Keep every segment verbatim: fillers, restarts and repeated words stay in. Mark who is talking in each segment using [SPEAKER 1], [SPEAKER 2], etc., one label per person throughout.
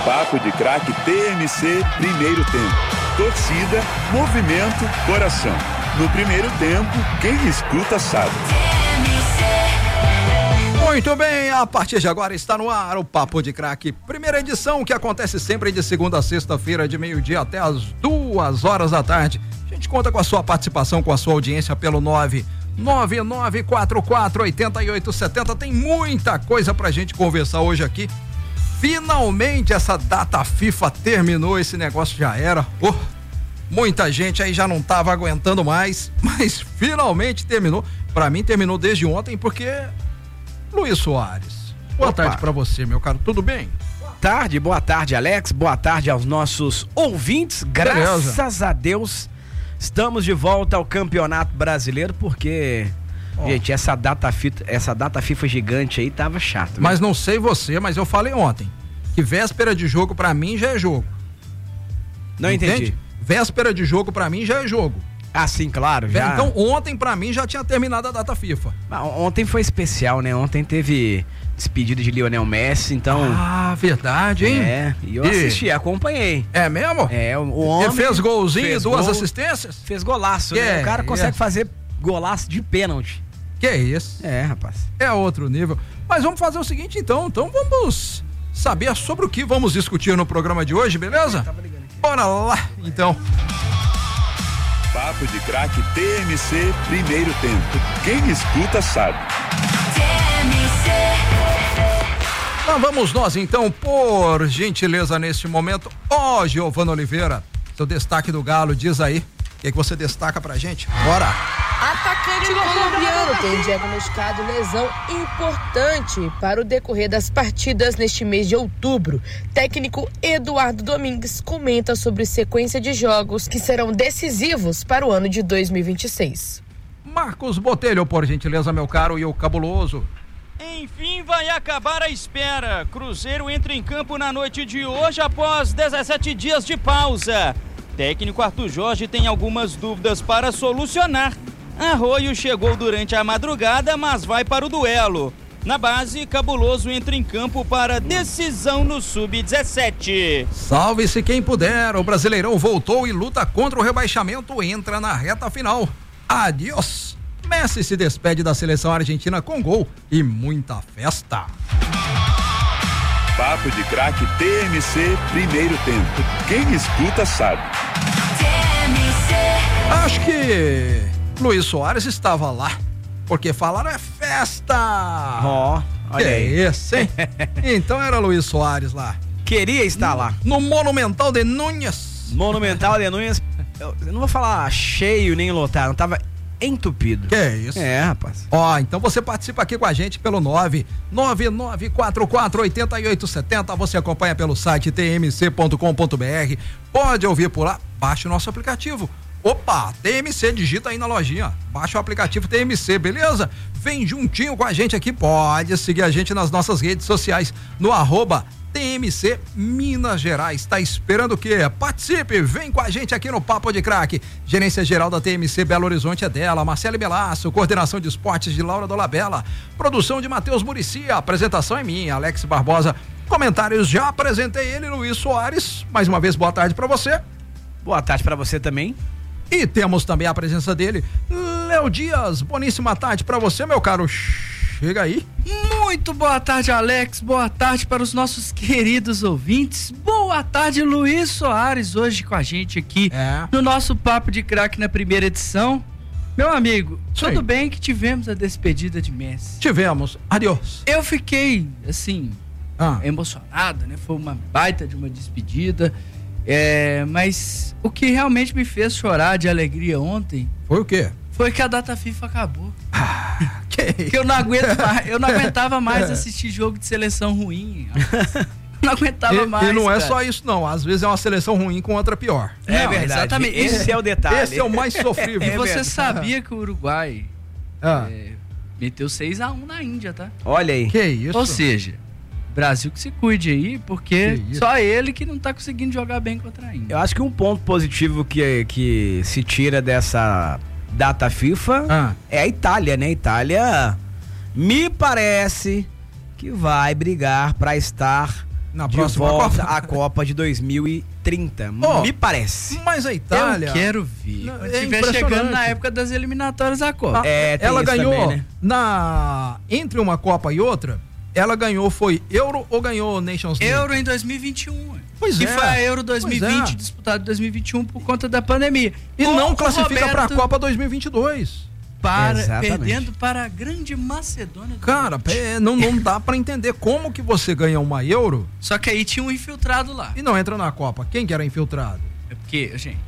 [SPEAKER 1] Papo de Craque T M C, primeiro tempo. Torcida, movimento, coração. No primeiro tempo, quem escuta sabe.
[SPEAKER 2] Muito bem, a partir de agora está no ar o Papo de Craque, primeira edição, que acontece sempre de segunda a sexta-feira, de meio-dia até as duas horas da tarde. A gente conta com a sua participação, com a sua audiência pelo nove nove nove quatro quatro oito oito sete zero. Tem muita coisa pra gente conversar hoje aqui. Finalmente essa data FIFA terminou, esse negócio já era. Oh, muita gente aí já não tava aguentando mais, mas finalmente terminou. Pra mim terminou desde ontem, porque Luiz Soares, boa Opa. tarde pra você, meu caro, tudo bem?
[SPEAKER 3] Boa tarde, boa tarde, Alex, boa tarde aos nossos ouvintes. Graças Beleza. a Deus, estamos de volta ao Campeonato Brasileiro, porque, oh. gente, essa data, fita, essa data FIFA gigante aí tava chato.
[SPEAKER 2] Mas não sei você, mas eu falei ontem, que véspera de jogo pra mim já é jogo.
[SPEAKER 3] Não Entende? entendi.
[SPEAKER 2] Véspera de jogo pra mim já é jogo.
[SPEAKER 3] Ah, sim, claro, já.
[SPEAKER 2] Então ontem pra mim já tinha terminado a data FIFA.
[SPEAKER 3] Ontem foi especial, né? Ontem teve despedida de Lionel Messi, então...
[SPEAKER 2] Ah, verdade, hein?
[SPEAKER 3] É, e eu e... assisti, acompanhei.
[SPEAKER 2] É mesmo?
[SPEAKER 3] É, o homem...
[SPEAKER 2] Ele fez golzinho e duas
[SPEAKER 3] gol,
[SPEAKER 2] assistências?
[SPEAKER 3] Fez golaço, que né? É, o cara consegue é. fazer golaço de pênalti.
[SPEAKER 2] Que isso?
[SPEAKER 3] É, rapaz.
[SPEAKER 2] É outro nível. Mas vamos fazer o seguinte, então. Então vamos saber sobre o que vamos discutir no programa de hoje, beleza? Bora lá, então.
[SPEAKER 1] Papo de Craque T M C, primeiro tempo. Quem escuta sabe. T M C.
[SPEAKER 2] Então vamos nós então, por gentileza, neste momento. Ó, oh, Giovana Oliveira, seu destaque do Galo, diz aí. O que, é que você destaca pra gente? Bora!
[SPEAKER 4] Atacante colombiano tem diagnosticado lesão importante para o decorrer das partidas neste mês de outubro. Técnico Eduardo Domingues comenta sobre sequência de jogos que serão decisivos para o ano de dois mil e vinte e seis.
[SPEAKER 2] Marcos Botelho, por gentileza, meu caro, e o cabuloso.
[SPEAKER 5] Enfim, vai acabar a espera. Cruzeiro entra em campo na noite de hoje após dezessete dias de pausa. Técnico Arthur Jorge tem algumas dúvidas para solucionar. Arroio chegou durante a madrugada, mas vai para o duelo. Na base, Cabuloso entra em campo para decisão no sub dezessete.
[SPEAKER 2] Salve-se quem puder, o Brasileirão voltou e luta contra o rebaixamento, entra na reta final. Adiós! Messi se despede da seleção argentina com gol e muita festa.
[SPEAKER 1] Papo de Craque T M C, primeiro tempo. Quem escuta sabe.
[SPEAKER 2] T M C. Acho que Luiz Soares estava lá, porque falaram é festa.
[SPEAKER 3] Ó, oh, olha
[SPEAKER 2] que
[SPEAKER 3] aí.
[SPEAKER 2] É isso, hein? Então era Luiz Soares lá.
[SPEAKER 3] Queria estar lá.
[SPEAKER 2] No Monumental de Núñez.
[SPEAKER 3] Monumental de Núñez. Eu não vou falar cheio nem lotado, tava entupido.
[SPEAKER 2] Que é isso?
[SPEAKER 3] É, rapaz.
[SPEAKER 2] Ó, então você participa aqui com a gente pelo nove nove nove quatro quatro oito oito sete zero. Você acompanha pelo site t m c ponto com ponto b r. Pode ouvir por lá, baixe o nosso aplicativo. Opa, T M C, digita aí na lojinha. Baixa o aplicativo T M C, beleza? Vem juntinho com a gente aqui, pode seguir a gente nas nossas redes sociais, no arroba T M C Minas Gerais. Tá esperando o quê? Participe, vem com a gente aqui no Papo de Craque. Gerência geral da T M C Belo Horizonte é dela, Marcele Belasso, coordenação de esportes de Laura Dolabella, produção de Matheus Muricy, a apresentação é minha, Alex Barbosa. Comentários, já apresentei ele, Luiz Soares. Mais uma vez, boa tarde pra você.
[SPEAKER 3] Boa tarde pra você também.
[SPEAKER 2] E temos também a presença dele, Léo Dias. Boníssima tarde pra você, meu caro. Chega aí.
[SPEAKER 6] Muito boa tarde, Alex. Boa tarde para os nossos queridos ouvintes. Boa tarde, Luiz Soares, hoje com a gente aqui é. no nosso Papo de Craque na primeira edição. Meu amigo, Sim. tudo bem que tivemos a despedida de Messi?
[SPEAKER 2] Tivemos. Adiós.
[SPEAKER 6] Eu fiquei, assim, ah. emocionado, né? Foi uma baita de uma despedida. É, mas o que realmente me fez chorar de alegria ontem...
[SPEAKER 2] Foi o quê?
[SPEAKER 6] Foi que a data FIFA acabou.
[SPEAKER 2] Ah, que...
[SPEAKER 6] que eu não aguento mais, eu não aguentava mais assistir jogo de seleção ruim. Não aguentava
[SPEAKER 2] e,
[SPEAKER 6] mais.
[SPEAKER 2] E não
[SPEAKER 6] cara.
[SPEAKER 2] é só isso, não. Às vezes é uma seleção ruim com outra pior.
[SPEAKER 3] É
[SPEAKER 6] não,
[SPEAKER 3] verdade.
[SPEAKER 6] Exatamente.
[SPEAKER 3] Esse é o detalhe.
[SPEAKER 2] Esse é o mais sofrível.
[SPEAKER 6] E você sabia que o Uruguai
[SPEAKER 2] ah.
[SPEAKER 6] é, meteu seis a um na Índia, tá?
[SPEAKER 3] Olha aí.
[SPEAKER 2] Que isso?
[SPEAKER 6] Ou seja, Brasil que se cuide aí, porque só ele que não tá conseguindo jogar bem contra a Índia.
[SPEAKER 3] Eu acho que um ponto positivo que, que se tira dessa data FIFA ah. é a Itália, né? A Itália me parece que vai brigar para estar Na de próxima volta Copa. A Copa de dois mil e trinta, oh, me parece.
[SPEAKER 2] Mas a Itália...
[SPEAKER 6] Eu quero ver. Não, é estiver chegando na época das eliminatórias da Copa.
[SPEAKER 2] Ah, é, ela ganhou também, né? na entre uma Copa e outra, ela ganhou, foi Euro ou ganhou Nations League?
[SPEAKER 6] Euro em dois mil e vinte e um.
[SPEAKER 2] Pois
[SPEAKER 6] que
[SPEAKER 2] é.
[SPEAKER 6] foi a Euro dois mil e vinte, é. disputada em dois mil e vinte e um por conta da pandemia.
[SPEAKER 2] E
[SPEAKER 6] o,
[SPEAKER 2] não classifica para a Copa dois mil e vinte e dois.
[SPEAKER 6] Para, perdendo para a grande Macedônia.
[SPEAKER 2] Cara, é, não, não dá pra entender como que você ganha uma Euro.
[SPEAKER 6] Só que aí tinha um infiltrado lá.
[SPEAKER 2] E não entra na Copa. Quem que era infiltrado?
[SPEAKER 6] É porque, gente,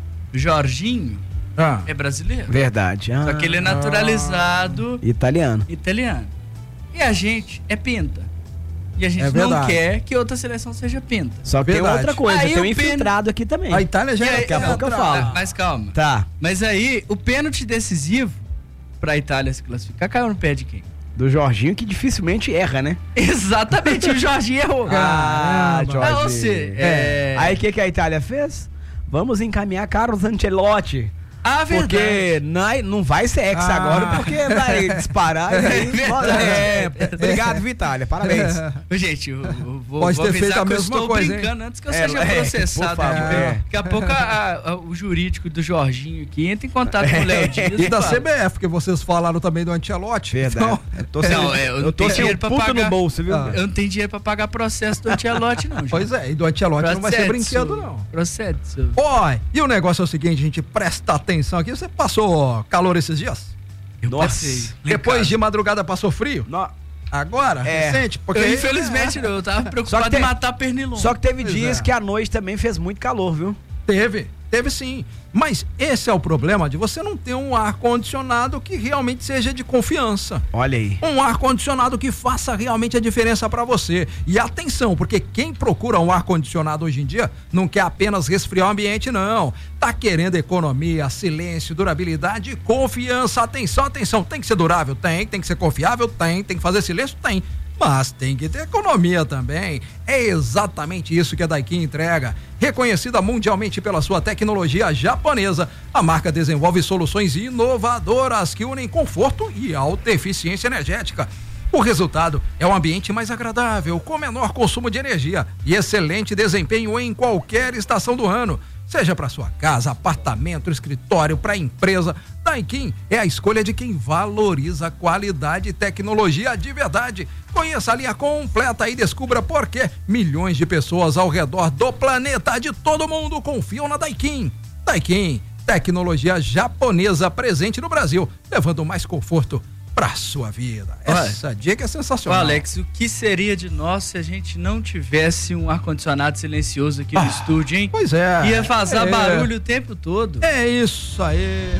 [SPEAKER 6] o Jorginho
[SPEAKER 2] ah.
[SPEAKER 6] é brasileiro.
[SPEAKER 3] Verdade. Ah.
[SPEAKER 6] Só que ele é naturalizado...
[SPEAKER 3] Italiano.
[SPEAKER 6] Italiano. E a gente é pinta. E a gente é não quer que outra seleção seja pinta.
[SPEAKER 3] Só que verdade. Tem outra coisa, aí tem um infiltrado pen... aqui também.
[SPEAKER 2] A Itália já é,
[SPEAKER 3] daqui a pouco eu falo.
[SPEAKER 6] Mas calma.
[SPEAKER 3] Tá.
[SPEAKER 6] Mas aí, o pênalti decisivo pra Itália se classificar caiu no pé de quem?
[SPEAKER 3] Do Jorginho, que dificilmente erra, né?
[SPEAKER 6] Exatamente, o Jorginho errou.
[SPEAKER 3] Ah, Jorginho.
[SPEAKER 6] Ah, você, é...
[SPEAKER 3] Aí o que, que a Itália fez? Vamos encaminhar Carlos Ancelotti.
[SPEAKER 6] Ah, verdade.
[SPEAKER 3] Porque não, não vai ser ex ah. agora, porque vai disparar. E aí, é, é, obrigado, Vitália. Parabéns.
[SPEAKER 6] É. Gente, eu, eu vou,
[SPEAKER 2] Pode
[SPEAKER 6] vou
[SPEAKER 2] ter feito a
[SPEAKER 6] que
[SPEAKER 2] mesma
[SPEAKER 6] eu estou
[SPEAKER 2] coisa,
[SPEAKER 6] brincando
[SPEAKER 2] hein?
[SPEAKER 6] antes que eu
[SPEAKER 3] é,
[SPEAKER 6] seja
[SPEAKER 3] é,
[SPEAKER 6] processado.
[SPEAKER 3] É.
[SPEAKER 6] Daqui a pouco a, a, o jurídico do Jorginho aqui entra em contato com o Léo Dias.
[SPEAKER 2] E da C B F, porque vocês falaram também do Ancelotti.
[SPEAKER 3] Verdade. Então,
[SPEAKER 6] eu tô sem, não, eu, eu não tenho dinheiro pra pagar
[SPEAKER 3] no bolso, viu?
[SPEAKER 6] Ah. Eu não tenho dinheiro pra pagar processo do Ancelotti, não. Gente.
[SPEAKER 2] Pois é, e do Ancelotti não vai ser brinquedo, não.
[SPEAKER 6] Processo.
[SPEAKER 2] Ó, e o negócio é o seguinte, gente, presta atenção aqui. Você passou calor esses dias?
[SPEAKER 6] Eu
[SPEAKER 3] Nossa.
[SPEAKER 6] passei.
[SPEAKER 2] Depois de madrugada passou frio?
[SPEAKER 3] No...
[SPEAKER 2] Agora?
[SPEAKER 3] É.
[SPEAKER 2] Recente? Porque
[SPEAKER 6] eu, infelizmente, é. não, eu tava preocupado em matar pernilongo.
[SPEAKER 3] Só que teve pois dias
[SPEAKER 2] é.
[SPEAKER 3] que a noite também fez muito calor, viu?
[SPEAKER 2] Teve, teve sim. Mas esse é o problema de você não ter um ar-condicionado que realmente seja de confiança.
[SPEAKER 3] Olha aí.
[SPEAKER 2] Um ar-condicionado que faça realmente a diferença para você. E atenção, porque quem procura um ar-condicionado hoje em dia não quer apenas resfriar o ambiente, não. Tá querendo economia, silêncio, durabilidade e confiança. Atenção, atenção. Tem que ser durável? Tem. Tem que ser confiável? Tem. Tem que fazer silêncio? Tem. Mas tem que ter economia também. É exatamente isso que a Daikin entrega. Reconhecida mundialmente pela sua tecnologia japonesa, a marca desenvolve soluções inovadoras que unem conforto e alta eficiência energética. O resultado é um ambiente mais agradável, com menor consumo de energia e excelente desempenho em qualquer estação do ano. Seja para sua casa, apartamento, escritório, para empresa, Daikin é a escolha de quem valoriza qualidade e tecnologia de verdade. Conheça a linha completa e descubra por que milhões de pessoas ao redor do planeta, de todo mundo, confiam na Daikin. Daikin, tecnologia japonesa presente no Brasil, levando mais conforto pra sua vida. Essa Olha, dica é sensacional.
[SPEAKER 6] Alex, o que seria de nós se a gente não tivesse um ar-condicionado silencioso aqui no ah, estúdio, hein?
[SPEAKER 2] Pois é.
[SPEAKER 6] Ia vazar é. barulho o tempo todo.
[SPEAKER 2] É isso aí.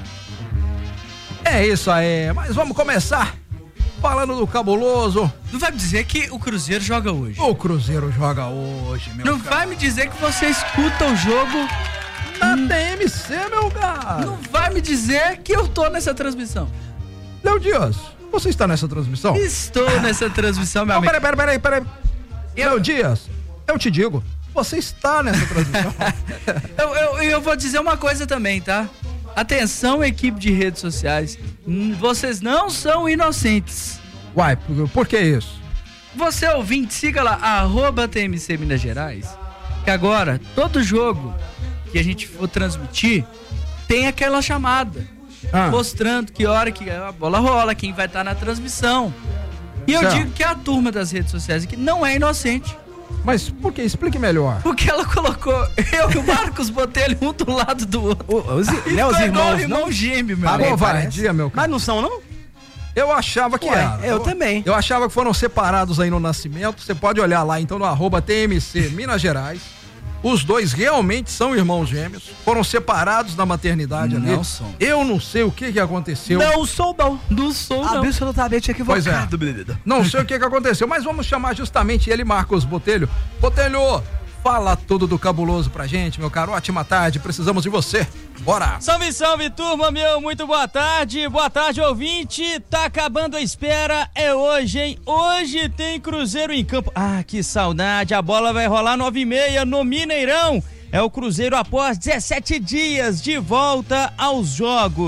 [SPEAKER 2] É isso aí. Mas vamos começar falando do cabuloso.
[SPEAKER 6] Não vai me dizer que o Cruzeiro joga hoje.
[SPEAKER 2] O Cruzeiro joga hoje, meu
[SPEAKER 6] Não
[SPEAKER 2] cara.
[SPEAKER 6] vai me dizer que você escuta o jogo
[SPEAKER 2] na hum. T M C, meu cara.
[SPEAKER 6] Não vai me dizer que eu tô nessa transmissão.
[SPEAKER 2] Léo Dias, você está nessa transmissão?
[SPEAKER 6] Estou nessa transmissão, meu
[SPEAKER 2] Não,
[SPEAKER 6] amigo.
[SPEAKER 2] Peraí, peraí, peraí. Eu... Léo Dias, eu te digo, você está nessa transmissão.
[SPEAKER 6] eu, eu, eu vou dizer uma coisa também, tá? Atenção, equipe de redes sociais. Vocês não são inocentes.
[SPEAKER 2] Uai, por, por que isso?
[SPEAKER 6] Você ouvinte, siga lá, arroba T M C Minas Gerais, que agora, todo jogo que a gente for transmitir, tem aquela chamada. Ah. Mostrando que hora que a bola rola, quem vai estar na transmissão. E eu certo. digo que a turma das redes sociais aqui não é inocente.
[SPEAKER 2] Mas por que? Explique melhor.
[SPEAKER 6] Porque ela colocou eu e o Marcos Botelho um do lado do outro.
[SPEAKER 3] O, os, né, os irmãos,
[SPEAKER 6] irmão
[SPEAKER 3] não?
[SPEAKER 6] gêmeo, meu
[SPEAKER 2] amigo. Vadia, meu cara.
[SPEAKER 3] Mas não são, não?
[SPEAKER 2] Eu achava que
[SPEAKER 3] Ué,
[SPEAKER 2] era.
[SPEAKER 3] Eu, eu também.
[SPEAKER 2] Eu achava que foram separados aí no nascimento. Você pode olhar lá, então, no arroba T M C Minas Gerais. Os dois realmente são irmãos gêmeos. Foram separados na maternidade
[SPEAKER 6] não
[SPEAKER 2] ali.
[SPEAKER 6] Não são.
[SPEAKER 2] Eu não sei o que que aconteceu.
[SPEAKER 3] Não sou, não.
[SPEAKER 6] Não sou, não.
[SPEAKER 3] Absolutamente equivocado.
[SPEAKER 2] Pois é. Não sei o que que aconteceu, mas vamos chamar justamente ele, Marcos Botelho. Botelho, fala tudo do cabuloso pra gente, meu caro. Ótima tarde, precisamos de você. Bora!
[SPEAKER 5] Salve, salve, turma, meu. Muito boa tarde. Boa tarde, ouvinte. Tá acabando a espera. É hoje, hein? Hoje tem Cruzeiro em campo. Ah, que saudade. A bola vai rolar nove e meia no Mineirão. É o Cruzeiro após dezessete dias de volta aos jogos.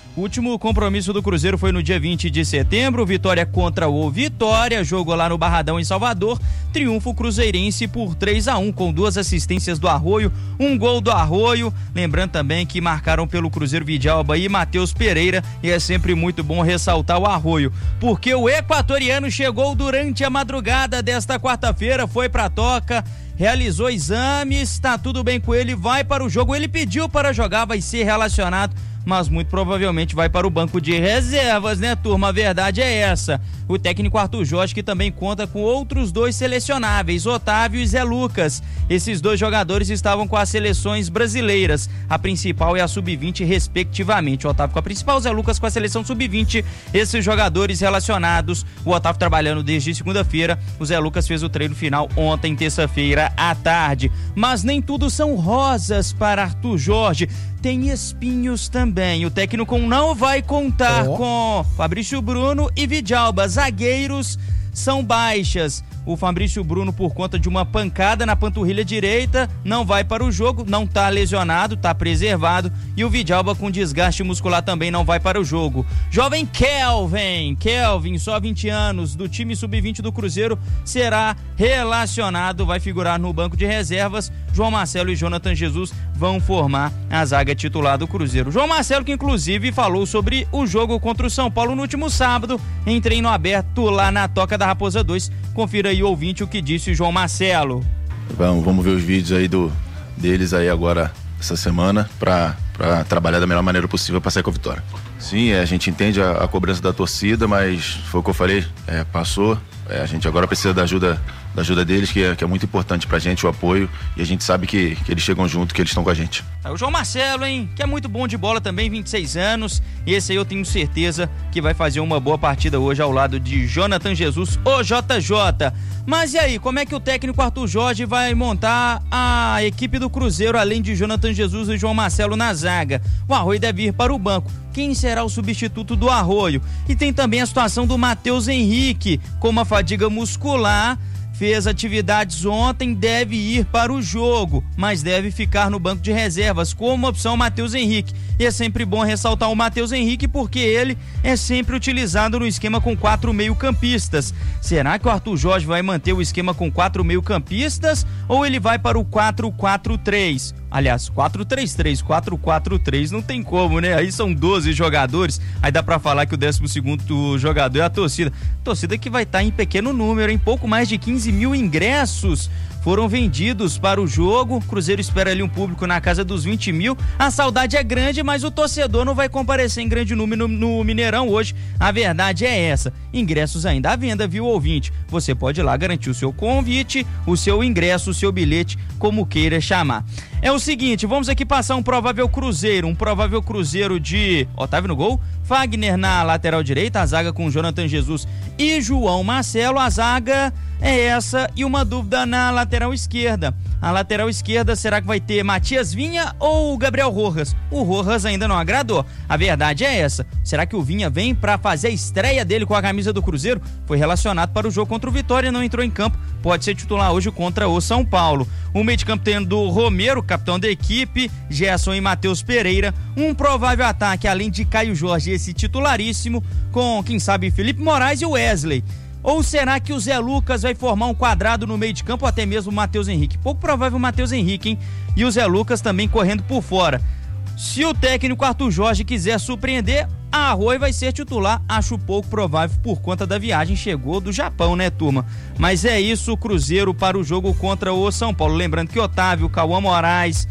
[SPEAKER 5] O último compromisso do Cruzeiro foi no dia vinte de setembro, vitória contra o Vitória, jogo lá no Barradão em Salvador, triunfo cruzeirense por três a um, com duas assistências do Arroio, um gol do Arroio, lembrando também que marcaram pelo Cruzeiro Vidalba e Matheus Pereira, e é sempre muito bom ressaltar o Arroio, porque o equatoriano chegou durante a madrugada desta quarta-feira, foi pra toca, realizou exames, tá tudo bem com ele, vai para o jogo, ele pediu para jogar, vai ser relacionado, mas muito provavelmente vai para o banco de reservas, né, turma? A verdade é essa. O técnico Arthur Jorge, que também conta com outros dois selecionáveis, Otávio e Zé Lucas. Esses dois jogadores estavam com as seleções brasileiras, a principal e a sub vinte, respectivamente. O Otávio com a principal, o Zé Lucas com a seleção sub vinte. Esses jogadores relacionados, o Otávio trabalhando desde segunda-feira, o Zé Lucas fez o treino final ontem, terça-feira, à tarde. Mas nem tudo são rosas para Arthur Jorge. Tem espinhos também. O técnico não vai contar oh. com Fabrício Bruno e Vidalba. Zagueiros são baixas. O Fabrício Bruno, por conta de uma pancada na panturrilha direita, não vai para o jogo, não tá lesionado, tá preservado. E o Vidalba, com desgaste muscular, também não vai para o jogo. Jovem Kelvin, Kelvin, só vinte anos, do time sub vinte do Cruzeiro, será relacionado, vai figurar no banco de reservas. João Marcelo e Jonathan Jesus vão formar a zaga titular do Cruzeiro. João Marcelo, que inclusive falou sobre o jogo contra o São Paulo no último sábado, em treino aberto lá na Toca da Raposa dois. Confira aí, ouvinte, o que disse o João Marcelo.
[SPEAKER 7] Vamos, vamos ver os vídeos aí do, deles aí agora, essa semana, para para trabalhar da melhor maneira possível para sair com a vitória. Sim, é, a gente entende a, a cobrança da torcida, mas foi o que eu falei, é, passou, é, a gente agora precisa da ajuda, da ajuda deles, que é, que é muito importante pra gente, o apoio, e a gente sabe que, que eles chegam junto, que eles estão com a gente.
[SPEAKER 5] É o João Marcelo, hein, que é muito bom de bola também, vinte e seis anos, e esse aí eu tenho certeza que vai fazer uma boa partida hoje ao lado de Jonathan Jesus, o J J. Mas e aí, como é que o técnico Arthur Jorge vai montar a equipe do Cruzeiro, além de Jonathan Jesus e João Marcelo na zaga? O Arroio deve ir para o banco. Quem será o substituto do Arroio? E tem também a situação do Matheus Henrique, com uma fadiga muscular, fez atividades ontem, deve ir para o jogo, mas deve ficar no banco de reservas, como opção Matheus Henrique. E é sempre bom ressaltar o Matheus Henrique, porque ele é sempre utilizado no esquema com quatro meio-campistas. Será que o Arthur Jorge vai manter o esquema com quatro meio-campistas ou ele vai para o quatro quatro três? Aliás, quatro três três, quatro quatro três não tem como, né? Aí são doze jogadores, aí dá pra falar que o décimo segundo jogador é a torcida. Torcida que vai estar em pequeno número, em pouco mais de quinze mil ingressos foram vendidos para o jogo. O Cruzeiro espera ali um público na casa dos vinte mil. A saudade é grande, mas o torcedor não vai comparecer em grande número no, no Mineirão hoje. A verdade é essa. Ingressos ainda à venda, viu, ouvinte? Você pode ir lá garantir o seu convite, o seu ingresso, o seu bilhete, como queira chamar. É o seguinte, vamos aqui passar um provável Cruzeiro, um provável Cruzeiro de Otávio no gol, Fagner na lateral direita, a zaga com Jonathan Jesus e João Marcelo, a zaga é essa, e uma dúvida na lateral esquerda. A lateral esquerda, será que vai ter Matias Vinha ou Gabriel Rojas? O Rojas ainda não agradou, a verdade é essa. Será que o Vinha vem para fazer a estreia dele com a camisa do Cruzeiro? Foi relacionado para o jogo contra o Vitória, não entrou em campo, pode ser titular hoje contra o São Paulo. O meio de campo tendo o Romero, capitão da equipe, Gerson e Matheus Pereira. Um provável ataque, além de Caio Jorge, esse titularíssimo, com, quem sabe, Felipe Moraes e o Wesley. Ou será que o Zé Lucas vai formar um quadrado no meio de campo, ou até mesmo o Matheus Henrique? Pouco provável o Matheus Henrique, hein? E o Zé Lucas também correndo por fora. Se o técnico Arthur Jorge quiser surpreender, a Arroio vai ser titular, acho pouco provável por conta da viagem, chegou do Japão, né, turma? Mas é isso, o Cruzeiro para o jogo contra o São Paulo. Lembrando que Otávio, o Cauã Moraes,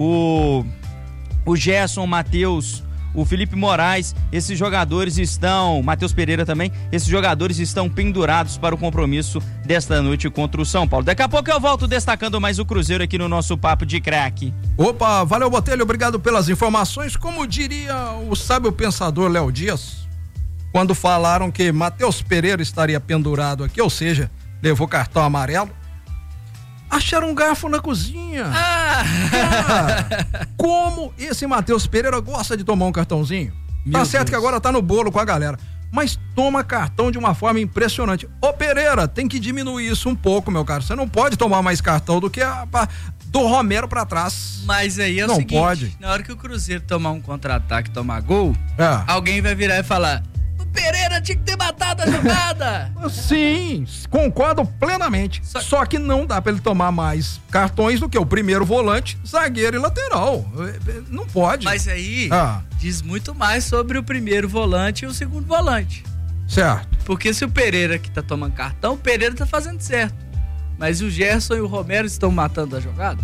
[SPEAKER 5] o, o Gerson, o Matheus, o Felipe Moraes, esses jogadores estão, Matheus Pereira também, esses jogadores estão pendurados para o compromisso desta noite contra o São Paulo. Daqui a pouco eu volto destacando mais o Cruzeiro aqui no nosso Papo de Craque.
[SPEAKER 2] Opa, valeu, Botelho, obrigado pelas informações. Como diria o sábio pensador Léo Dias, quando falaram que Matheus Pereira estaria pendurado aqui, ou seja, levou cartão amarelo, acharam um garfo na cozinha. Ah. Cara, como esse Matheus Pereira gosta de tomar um cartãozinho. Meu tá certo Deus. Que agora tá no bolo com a galera, mas toma cartão de uma forma impressionante. Ô Pereira, tem que diminuir isso um pouco, meu caro. Você não pode tomar mais cartão do que a, a, do Romero pra trás.
[SPEAKER 6] Mas aí é o
[SPEAKER 2] não
[SPEAKER 6] seguinte,
[SPEAKER 2] pode.
[SPEAKER 6] Na hora que o Cruzeiro tomar um contra-ataque e tomar gol,
[SPEAKER 2] é.
[SPEAKER 6] alguém vai virar e falar: o Pereira tinha que ter matado a jogada.
[SPEAKER 2] Sim, concordo plenamente. Só... Só que não dá pra ele tomar mais cartões do que o primeiro volante, zagueiro e lateral. Não pode.
[SPEAKER 6] Mas aí
[SPEAKER 2] ah.
[SPEAKER 6] diz muito mais sobre o primeiro volante e o segundo volante.
[SPEAKER 2] Certo.
[SPEAKER 6] Porque se o Pereira que tá tomando cartão, o Pereira tá fazendo certo. Mas o Gerson e o Romero estão matando a jogada?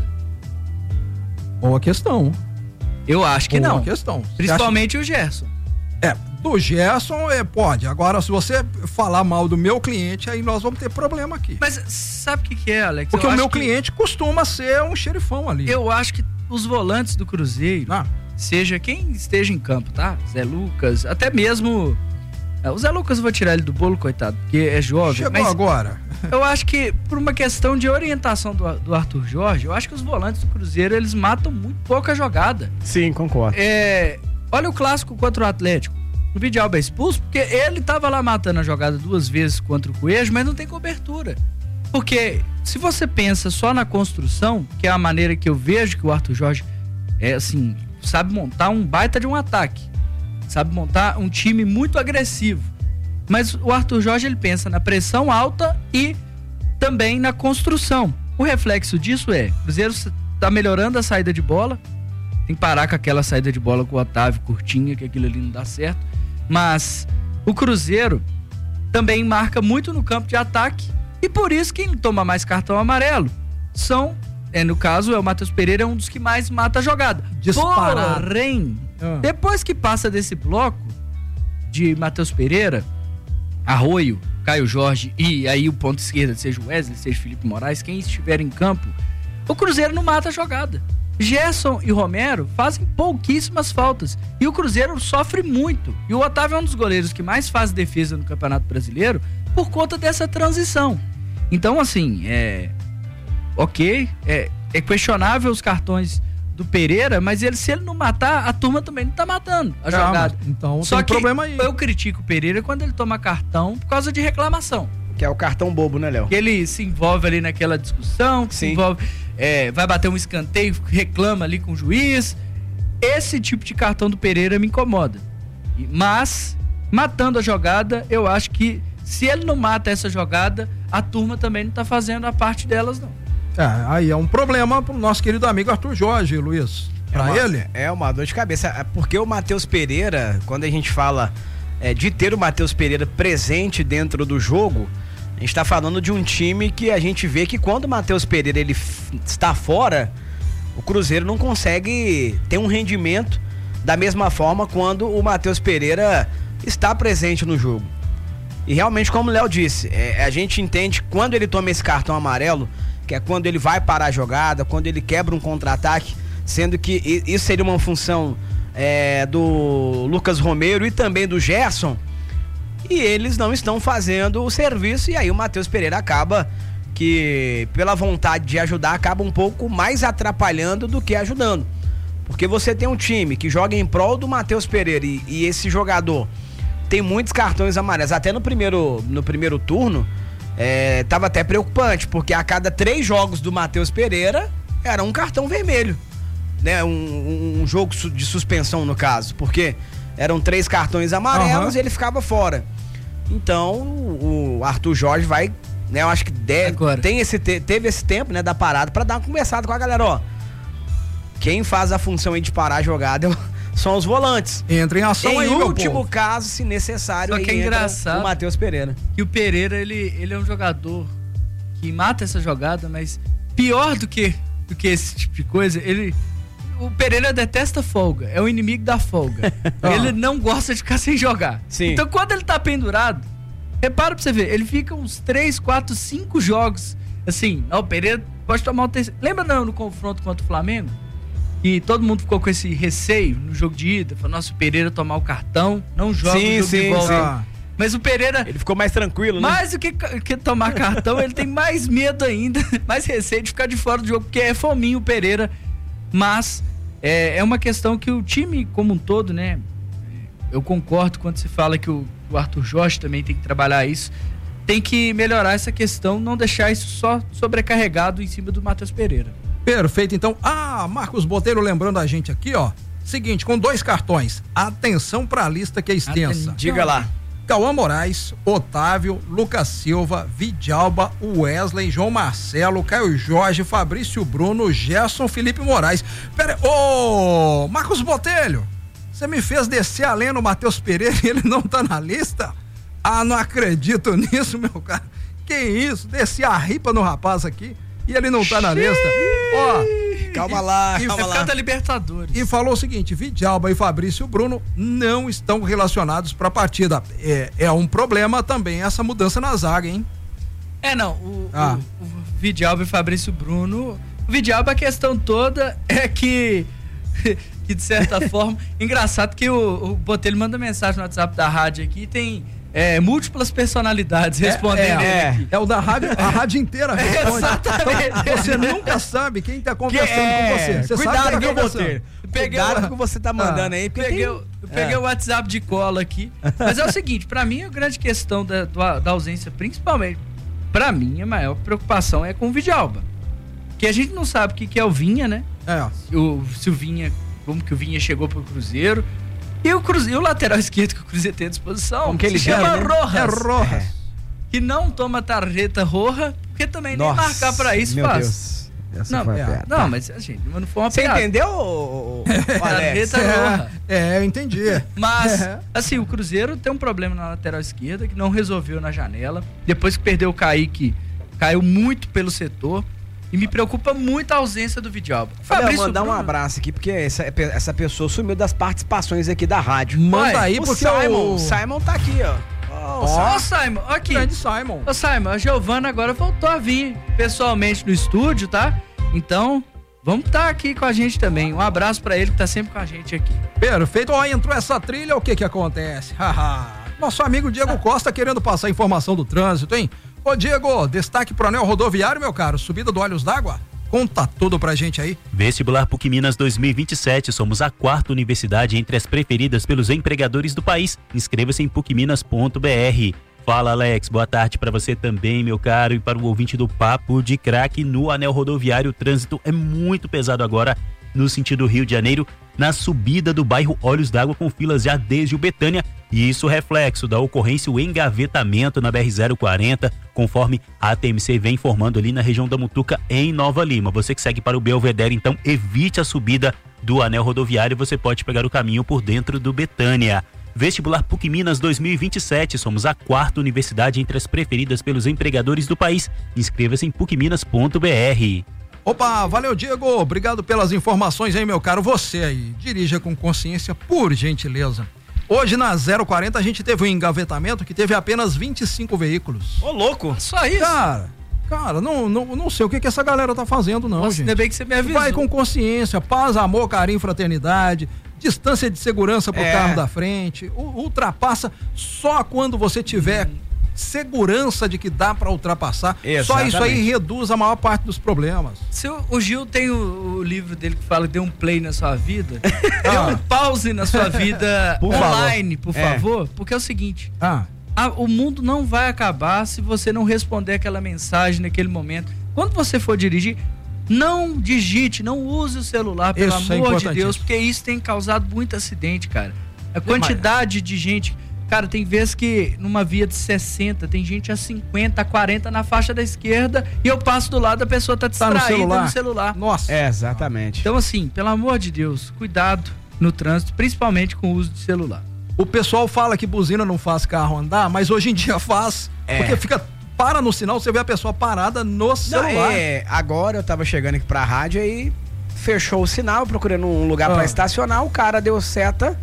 [SPEAKER 2] Boa questão.
[SPEAKER 6] Eu acho que
[SPEAKER 2] Boa
[SPEAKER 6] não.
[SPEAKER 2] questão.
[SPEAKER 6] Principalmente o Gerson.
[SPEAKER 2] É, do Gerson é, pode. Agora, se você falar mal do meu cliente, aí nós vamos ter problema aqui.
[SPEAKER 6] Mas sabe o que, que é, Alex?
[SPEAKER 2] Porque
[SPEAKER 6] eu
[SPEAKER 2] o meu
[SPEAKER 6] que...
[SPEAKER 2] cliente costuma ser um xerifão ali.
[SPEAKER 6] Eu acho que os volantes do Cruzeiro,
[SPEAKER 2] ah.
[SPEAKER 6] seja quem esteja em campo, tá? Zé Lucas, até mesmo... O Zé Lucas eu vou tirar ele do bolo, coitado, porque é jovem.
[SPEAKER 2] Chegou
[SPEAKER 6] mas
[SPEAKER 2] agora.
[SPEAKER 6] Eu acho que, por uma questão de orientação do, do Arthur Jorge, eu acho que os volantes do Cruzeiro, eles matam muito pouca jogada.
[SPEAKER 3] Sim, concordo.
[SPEAKER 6] É, olha o clássico contra o Atlético. O Vidalba é expulso porque ele tava lá matando a jogada duas vezes contra o Coelho, mas não tem cobertura. Porque se você pensa só na construção, que é a maneira que eu vejo que o Arthur Jorge é assim, sabe montar um baita de um ataque. Sabe montar um time muito agressivo. Mas o Arthur Jorge, ele pensa na pressão alta e também na construção. O reflexo disso é, o Cruzeiro tá melhorando a saída de bola, tem que parar com aquela saída de bola com o Otávio curtinha, que aquilo ali não dá certo. Mas o Cruzeiro também marca muito no campo de ataque e por isso quem toma mais cartão amarelo são, é, no caso, é o Matheus Pereira, é um dos que mais mata a jogada.
[SPEAKER 2] Disparado.
[SPEAKER 6] Porém, ah. depois que passa desse bloco de Matheus Pereira, Arroio, Caio Jorge e aí o ponto esquerdo, seja o Wesley, seja o Felipe Moraes, quem estiver em campo, o Cruzeiro não mata a jogada. Gerson e Romero fazem pouquíssimas faltas e o Cruzeiro sofre muito. E o Otávio é um dos goleiros que mais faz defesa no Campeonato Brasileiro por conta dessa transição. Então, assim, é... ok, é, é questionável os cartões do Pereira, mas ele, se ele não matar, a turma também não tá matando a
[SPEAKER 2] Calma,
[SPEAKER 6] jogada.
[SPEAKER 2] Então
[SPEAKER 6] Só
[SPEAKER 2] tem
[SPEAKER 6] que
[SPEAKER 2] problema aí.
[SPEAKER 6] Eu critico o Pereira quando ele toma cartão por causa de reclamação.
[SPEAKER 3] Que é o cartão bobo, né, Léo?
[SPEAKER 6] Que ele se envolve ali naquela discussão, que
[SPEAKER 3] Sim.
[SPEAKER 6] se envolve, é, vai bater um escanteio, reclama ali com o juiz. Esse tipo de cartão do Pereira me incomoda. Mas, matando a jogada, eu acho que se ele não mata essa jogada, a turma também não tá fazendo a parte delas, não.
[SPEAKER 2] É, aí é um problema pro nosso querido amigo Arthur Jorge, Luiz. Pra
[SPEAKER 3] é uma,
[SPEAKER 2] ele?
[SPEAKER 3] É uma dor de cabeça. Porque o Matheus Pereira, quando a gente fala é, de ter o Matheus Pereira presente dentro do jogo, a gente tá falando de um time que a gente vê que quando o Matheus Pereira ele f- está fora, o Cruzeiro não consegue ter um rendimento da mesma forma quando o Matheus Pereira está presente no jogo. E realmente, como o Léo disse, é, a gente entende quando ele toma esse cartão amarelo, que é quando ele vai parar a jogada, quando ele quebra um contra-ataque, sendo que isso seria uma função é, do Lucas Romero e também do Gerson, e eles não estão fazendo o serviço, e aí o Matheus Pereira acaba que, pela vontade de ajudar, acaba um pouco mais atrapalhando do que ajudando. Porque você tem um time que joga em prol do Matheus Pereira e, e esse jogador tem muitos cartões amarelos, até no primeiro, no primeiro turno, É, tava até preocupante, porque a cada três jogos do Matheus Pereira era um cartão vermelho, né? Um, um, um jogo de suspensão, no caso, porque eram três cartões amarelos, uhum, e ele ficava fora. Então o Arthur Jorge vai, né? Eu acho que deve, tem esse, teve esse tempo, né, da parada pra dar uma conversada com a galera, ó. Quem faz a função aí de parar a jogada são os volantes.
[SPEAKER 2] Entra em ação
[SPEAKER 3] em
[SPEAKER 2] aí, meu
[SPEAKER 3] último
[SPEAKER 2] povo.
[SPEAKER 3] caso, se necessário,
[SPEAKER 6] Só que
[SPEAKER 3] aí
[SPEAKER 6] é
[SPEAKER 3] entra
[SPEAKER 6] engraçado
[SPEAKER 3] o Matheus Pereira.
[SPEAKER 6] Que o Pereira, ele, ele é um jogador que mata essa jogada, mas pior do que, do que esse tipo de coisa, ele... O Pereira detesta folga, é o inimigo da folga. Ele não gosta de ficar sem jogar.
[SPEAKER 3] Sim.
[SPEAKER 6] Então, quando ele tá pendurado, repara pra você ver, ele fica uns três, quatro, cinco jogos, assim, ó, o Pereira pode tomar o terceiro. Lembra não, no confronto contra o Flamengo? E todo mundo ficou com esse receio no jogo de ida. Falou, nossa, o Pereira tomar o cartão, não joga
[SPEAKER 3] sim,
[SPEAKER 6] o jogo
[SPEAKER 3] sim,
[SPEAKER 6] de volta.
[SPEAKER 3] sim.
[SPEAKER 6] Mas o Pereira...
[SPEAKER 3] Ele ficou mais tranquilo, né?
[SPEAKER 6] Mais do que, que tomar cartão, ele tem mais medo ainda, mais receio de ficar de fora do jogo, porque é fominho o Pereira. Mas é, é uma questão que o time como um todo, né? Eu concordo quando se fala que o, o Arthur Jorge também tem que trabalhar isso. Tem que melhorar essa questão, não deixar isso só sobrecarregado em cima do Matheus Pereira.
[SPEAKER 2] Perfeito, então. Ah, Marcos Botelho lembrando a gente aqui, ó. Seguinte, com dois cartões. Atenção pra lista que é extensa.
[SPEAKER 3] Aten... Diga lá.
[SPEAKER 2] Cauã Moraes, Otávio, Lucas Silva, Vidalba, Wesley, João Marcelo, Caio Jorge, Fabrício Bruno, Gerson, Felipe Moraes. Pera, ô, Marcos Botelho, você me fez descer a lenha no Matheus Pereira e ele não tá na lista? Ah, não acredito nisso, meu cara. Que isso? Desci a ripa no rapaz aqui e ele não tá na lista. Ó,
[SPEAKER 3] calma lá,
[SPEAKER 2] e,
[SPEAKER 3] calma
[SPEAKER 2] e,
[SPEAKER 3] lá.
[SPEAKER 6] Canta Libertadores.
[SPEAKER 2] E falou o seguinte: Vidalba e Fabrício Bruno não estão relacionados pra partida. É, é um problema também essa mudança na zaga, hein?
[SPEAKER 6] É, não. O,
[SPEAKER 2] ah.
[SPEAKER 6] o, o Vidalba e Fabrício Bruno. O Vidalba, a questão toda é que. que de certa forma. Engraçado que o, o Botelho manda mensagem no WhatsApp da rádio aqui, tem. É, múltiplas personalidades respondendo.
[SPEAKER 2] É, é,
[SPEAKER 6] é,
[SPEAKER 2] é o da rádio, a rádio inteira responde.
[SPEAKER 6] Exatamente.
[SPEAKER 2] Então, você nunca sabe quem tá conversando
[SPEAKER 3] que é,
[SPEAKER 2] com você. Você
[SPEAKER 3] cuidado,
[SPEAKER 2] sabe
[SPEAKER 3] viu,
[SPEAKER 2] Botelho?
[SPEAKER 3] Cuidado com o que você tá mandando ah, aí.
[SPEAKER 6] Peguei, tem... eu peguei é. o WhatsApp de cola aqui. Mas é o seguinte, pra mim a grande questão da, da ausência, principalmente, pra mim a maior preocupação é com o Vidalba. Que a gente não sabe o que, que é o Vinha, né?
[SPEAKER 2] É.
[SPEAKER 6] O, se o Vinha, como que o Vinha chegou pro Cruzeiro. E o, Cruze... e o lateral esquerdo que o Cruzeiro tem à disposição,
[SPEAKER 3] como que ele
[SPEAKER 6] se chama
[SPEAKER 3] chama, né?
[SPEAKER 6] Rojas.
[SPEAKER 2] É Rojas. É.
[SPEAKER 6] Que não toma tarjeta roja, porque também
[SPEAKER 3] Nossa,
[SPEAKER 6] nem marcar pra isso
[SPEAKER 3] meu
[SPEAKER 6] faz.
[SPEAKER 3] Deus. Essa
[SPEAKER 6] não,
[SPEAKER 3] foi
[SPEAKER 6] é, não, mas gente, não foi uma
[SPEAKER 3] Você
[SPEAKER 6] piada.
[SPEAKER 3] entendeu, o, o, o Alex?
[SPEAKER 6] Tarjeta roja.
[SPEAKER 2] É, é, eu entendi.
[SPEAKER 6] Mas,
[SPEAKER 2] é.
[SPEAKER 6] assim, o Cruzeiro tem um problema na lateral esquerda que não resolveu na janela. Depois que perdeu o Kaique, caiu muito pelo setor. E me preocupa muito a ausência do Vidalba.
[SPEAKER 3] Fabrício, vou mandar Bruno. um abraço aqui, porque essa, essa pessoa sumiu das participações aqui da rádio.
[SPEAKER 2] Manda
[SPEAKER 3] Ué,
[SPEAKER 2] aí,
[SPEAKER 3] o
[SPEAKER 2] porque
[SPEAKER 3] Simon,
[SPEAKER 2] o
[SPEAKER 3] Simon tá aqui, ó.
[SPEAKER 6] Ó, oh, oh, Simon, aqui.
[SPEAKER 2] Grande Simon.
[SPEAKER 6] Ô, Simon, a Giovana agora voltou a vir pessoalmente no estúdio, tá? Então, vamos estar tá aqui com a gente também. Um abraço pra ele que tá sempre com a gente aqui.
[SPEAKER 2] Perfeito. Ó, entrou essa trilha, o que que acontece? Nosso amigo Diego Costa querendo passar informação do trânsito, hein? Ô, Diego, destaque pro anel rodoviário, meu caro. Subida do Olhos d'Água. Conta tudo pra gente aí.
[SPEAKER 8] Vestibular PUC Minas dois mil e vinte e sete, somos a quarta universidade entre as preferidas pelos empregadores do país. Inscreva-se em puc minas ponto b r. Fala, Alex, boa tarde para você também, meu caro, e para o ouvinte do Papo de Craque. No anel rodoviário, o trânsito é muito pesado agora no sentido Rio de Janeiro, na subida do bairro Olhos d'Água, com filas já desde o Betânia, e isso reflexo da ocorrência, o engavetamento na B R zero quarenta, conforme a T M C vem informando ali na região da Mutuca, em Nova Lima. Você que segue para o Belvedere, então evite a subida do anel rodoviário, você pode pegar o caminho por dentro do Betânia. Vestibular PUC Minas dois mil e vinte e sete, somos a quarta universidade entre as preferidas pelos empregadores do país. Inscreva-se em puc minas ponto b r.
[SPEAKER 2] Opa, valeu, Diego, obrigado pelas informações aí, meu caro. Você aí, dirija com consciência, por gentileza. Hoje na zero quarenta a gente teve um engavetamento que teve apenas vinte e cinco veículos.
[SPEAKER 3] Ô, louco!
[SPEAKER 6] Só isso?
[SPEAKER 2] Cara, cara, não, não, não sei o que que essa galera tá fazendo não,
[SPEAKER 6] Nossa,
[SPEAKER 2] gente.
[SPEAKER 6] Ainda bem que você me avisou.
[SPEAKER 2] Vai com consciência, paz, amor, carinho, fraternidade, distância de segurança pro é. carro da frente, ultrapassa só quando você tiver segurança de que dá para ultrapassar. Exatamente. Só isso aí reduz a maior parte dos problemas.
[SPEAKER 6] Se o, o Gil tem o, o livro dele que fala dê um play na sua vida, dê um pause na sua vida por online, favor. por favor, é. porque é o seguinte,
[SPEAKER 2] ah.
[SPEAKER 6] a, o mundo não vai acabar se você não responder aquela mensagem naquele momento. Quando você for dirigir, não digite, não use o celular, pelo isso amor é de Deus, porque isso tem causado muito acidente, cara. A quantidade de gente... Cara, tem vezes que numa via de sessenta, tem gente a cinquenta, a quarenta na faixa da esquerda e eu passo do lado, a pessoa tá distraída tá no, celular. no celular.
[SPEAKER 2] Nossa.
[SPEAKER 3] É, exatamente.
[SPEAKER 6] Então assim, pelo amor de Deus, cuidado no trânsito, principalmente com o uso de celular.
[SPEAKER 2] O pessoal fala que buzina não faz carro andar, mas hoje em dia faz, é. porque fica... Para no sinal, você vê a pessoa parada no celular. Não,
[SPEAKER 3] é, agora eu tava chegando aqui pra rádio aí, fechou o sinal, procurando um lugar ah. pra estacionar, o cara deu seta